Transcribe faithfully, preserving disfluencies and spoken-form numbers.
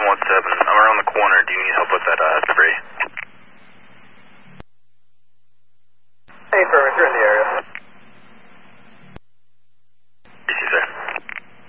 seven one seven. I'm around the corner. Do you need help with that uh, debris? Hey, Furman, you're in the area.